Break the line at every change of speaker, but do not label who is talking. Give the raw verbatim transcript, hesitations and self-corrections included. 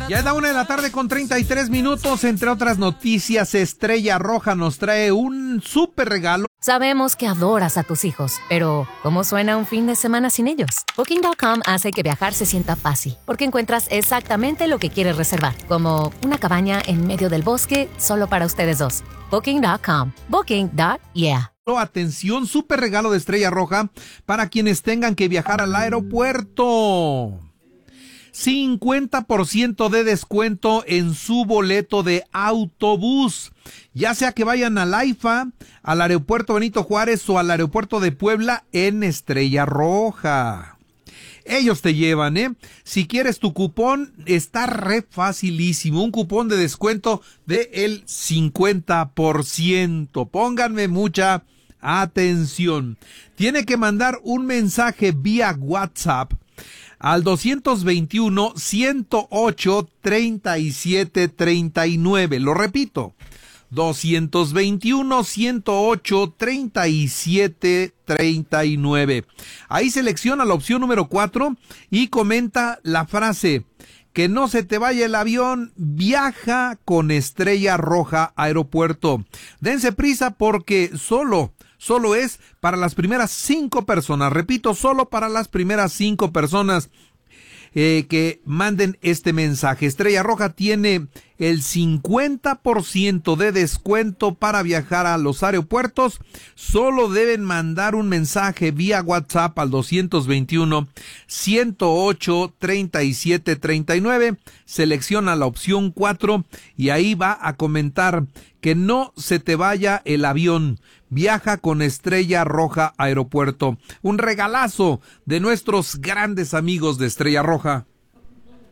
Ya es la una de la tarde con treinta y tres minutos. Entre otras noticias, Estrella Roja nos trae un súper regalo.
Sabemos que adoras a tus hijos, pero ¿cómo suena un fin de semana sin ellos? Booking punto com hace que viajar se sienta fácil, porque encuentras exactamente lo que quieres reservar, como una cabaña en medio del bosque solo para ustedes dos. Booking punto com. Booking. Yeah.
Atención, súper regalo de Estrella Roja para quienes tengan que viajar al aeropuerto. cincuenta por ciento de descuento en su boleto de autobús, ya sea que vayan al AIFA, al aeropuerto Benito Juárez o al aeropuerto de Puebla en Estrella Roja. Ellos te llevan, ¿eh? Si quieres tu cupón, está re facilísimo. Un cupón de descuento de el cincuenta por ciento. Pónganme mucha atención. Tiene que mandar un mensaje vía WhatsApp al doscientos veintiuno, ciento ocho, treinta y siete, treinta y nueve. Lo repito, doscientos veintiuno, ciento ocho, treinta y siete, treinta y nueve. Ahí selecciona la opción número cuatro y comenta la frase: que no se te vaya el avión, viaja con Estrella Roja Aeropuerto. Dense prisa porque solo, solo es para las primeras cinco personas. Repito, solo para las primeras cinco personas eh, que manden este mensaje. Estrella Roja tiene el cincuenta por ciento de descuento para viajar a los aeropuertos. Solo deben mandar un mensaje vía WhatsApp al doscientos veintiuno, ciento ocho, treinta y siete, treinta y nueve. Selecciona la opción cuatro y ahí va a comentar que no se te vaya el avión. Viaja con Estrella Roja Aeropuerto. Un regalazo de nuestros grandes amigos de Estrella Roja.